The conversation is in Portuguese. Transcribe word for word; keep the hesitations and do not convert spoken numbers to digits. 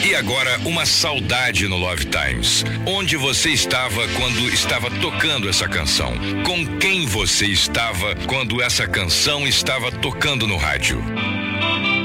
E agora, uma saudade no Love Times. Onde você estava quando estava tocando essa canção? Com quem você estava quando essa canção estava tocando no rádio?